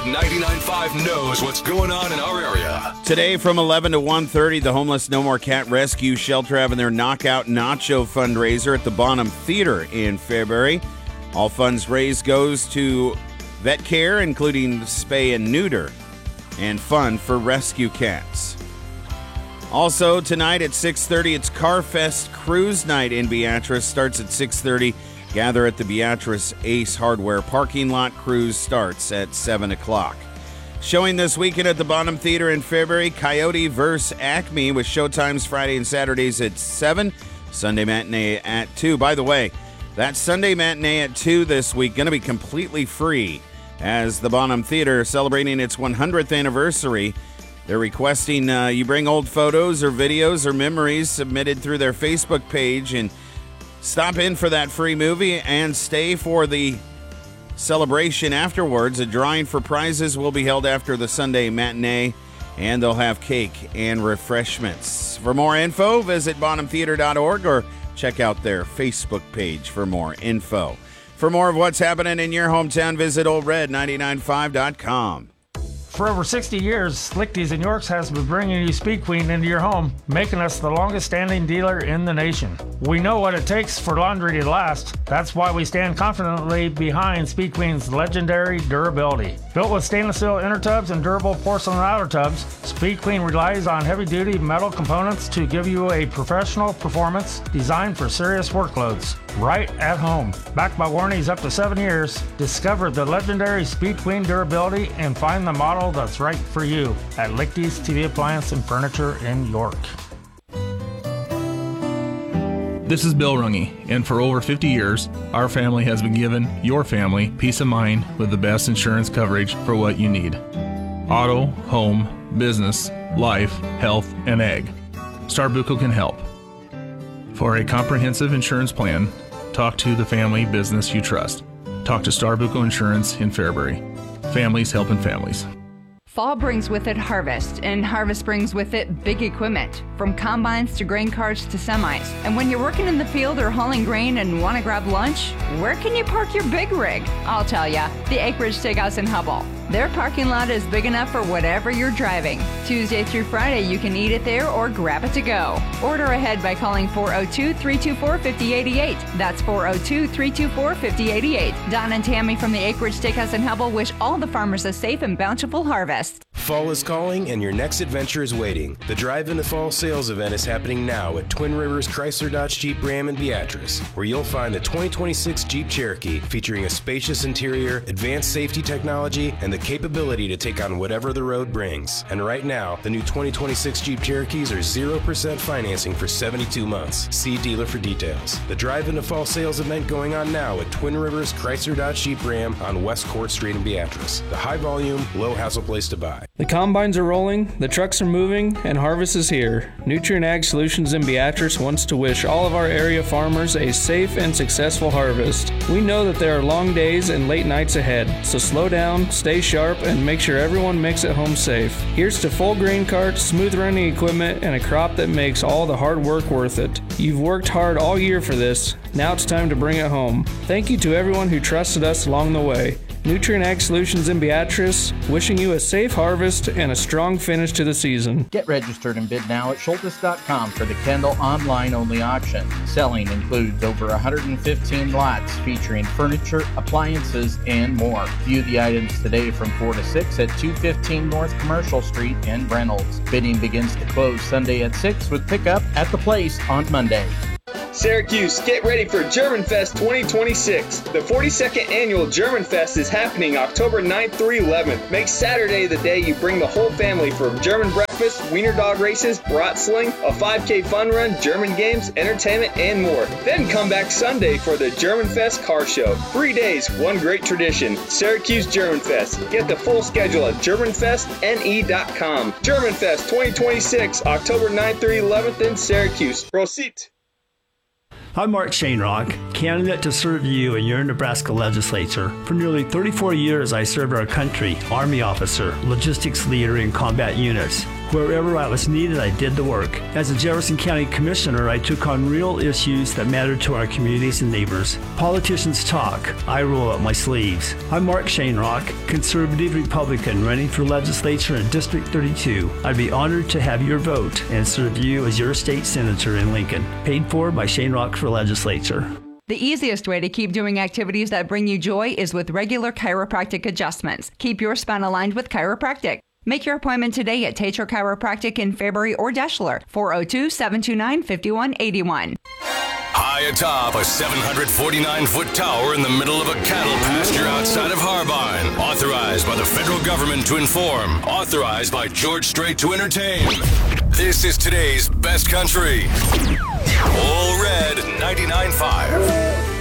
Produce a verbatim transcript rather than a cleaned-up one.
Red ninety-nine point five knows what's going on in our area. Today from eleven to one thirty, the Homeless No More Cat Rescue Shelter having their Knockout Nacho fundraiser at the Bonham Theater in Fairbury. All funds raised goes to vet care, including spay and neuter, and fun for rescue cats. Also tonight at six thirty, it's Carfest Cruise Night in Beatrice. Starts at six thirty. Gather at the Beatrice Ace Hardware parking lot. Cruise starts at seven o'clock. Showing this weekend at the Bonham Theater in Fairbury, Coyote versus. Acme with showtimes Friday and Saturdays at seven. Sunday matinee at two. By the way, that Sunday matinee at two this week going to be completely free as the Bonham Theater celebrating its one hundredth anniversary. They're requesting uh, you bring old photos or videos or memories submitted through their Facebook page and stop in for that free movie and stay for the celebration afterwards. A drawing for prizes will be held after the Sunday matinee, and they'll have cake and refreshments. For more info, visit bonham theater dot org or check out their Facebook page for more info. For more of what's happening in your hometown, visit old red ninety-nine point five dot com. For over sixty years, Slichty's in Yorks has been bringing you Speed Queen into your home, making us the longest standing dealer in the nation. We know what it takes for laundry to last. That's why we stand confidently behind Speed Queen's legendary durability. Built with stainless steel inner tubs and durable porcelain outer tubs, Speed Queen relies on heavy-duty metal components to give you a professional performance designed for serious workloads. Right at home. Backed by warranties up to seven years, discover the legendary Speed Queen durability and find the model that's right for you at Lichty's T V Appliance and Furniture in York. This is Bill Runge, and for over fifty years, our family has been giving your family peace of mind with the best insurance coverage for what you need. Auto, home, business, life, health, and ag. Starbuco can help. For a comprehensive insurance plan, talk to the family business you trust. Talk to Starbuco Insurance in Fairbury. Families helping families. Fall brings with it harvest, and harvest brings with it big equipment, from combines to grain carts to semis. And when you're working in the field or hauling grain and want to grab lunch, where can you park your big rig? I'll tell ya, the Acreage Steakhouse in Hubble. Their parking lot is big enough for whatever you're driving. Tuesday through Friday, you can eat it there or grab it to go. Order ahead by calling four oh two, three two four, five oh eight eight. That's four oh two, three two four, five oh eight eight. Don and Tammy from the Acreage Steakhouse in Hubble wish all the farmers a safe and bountiful harvest. Fall is calling and your next adventure is waiting. The Drive into Fall sales event is happening now at Twin Rivers Chrysler Dodge Jeep Ram in Beatrice, where you'll find the twenty twenty-six Jeep Cherokee featuring a spacious interior, advanced safety technology, and the capability to take on whatever the road brings. And right now, the new twenty twenty-six Jeep Cherokees are zero percent financing for seventy-two months. See dealer for details. The Drive into Fall sales event going on now at Twin Rivers Chrysler Dodge Jeep Ram on West Court Street in Beatrice. The high volume, low hassle place to buy. The combines are rolling, the trucks are moving, and harvest is here. Nutrien Ag Solutions in Beatrice wants to wish all of our area farmers a safe and successful harvest. We know that there are long days and late nights ahead, so slow down, stay sharp, and make sure everyone makes it home safe. Here's to full grain carts, smooth running equipment, and a crop that makes all the hard work worth it. You've worked hard all year for this. Now it's time to bring it home. Thank you to everyone who trusted us along the way. Nutrien Ag Solutions in Beatrice, wishing you a safe harvest and a strong finish to the season. Get registered and bid now at Schultes dot com for the Kendall online-only auction. Selling includes over one hundred fifteen lots featuring furniture, appliances, and more. View the items today from four to six at two fifteen North Commercial Street in Reynolds. Bidding begins to close Sunday at six with pickup at the place on Monday. Syracuse, get ready for German Fest twenty twenty-six. The forty-second annual German Fest is happening October ninth through eleventh. Make Saturday the day you bring the whole family for German breakfast, wiener dog races, brat sling, a five K fun run, German games, entertainment, and more. Then come back Sunday for the German Fest car show. Three days, one great tradition. Syracuse German Fest. Get the full schedule at german fest n e dot com. German Fest twenty twenty-six, October ninth through eleventh in Syracuse. Proceed. I'm Mark Shanerock, candidate to serve you in your Nebraska legislature. For nearly thirty-four years, I served our country, Army officer, logistics leader in combat units. Wherever I was needed, I did the work. As a Jefferson County Commissioner, I took on real issues that mattered to our communities and neighbors. Politicians talk, I roll up my sleeves. I'm Mark Shanerock, conservative Republican running for legislature in District thirty-two. I'd be honored to have your vote and serve you as your state senator in Lincoln. Paid for by Shanerock for Legislature. The easiest way to keep doing activities that bring you joy is with regular chiropractic adjustments. Keep your spine aligned with chiropractic. Make your appointment today at Tatro Chiropractic in Fairbury or Deschler, four oh two, seven two nine, five one eight one. High atop a seven hundred forty-nine foot tower in the middle of a cattle pasture outside of Harbine. Authorized by the federal government to inform. Authorized by George Strait to entertain. This is today's best country. All Red ninety-nine point five.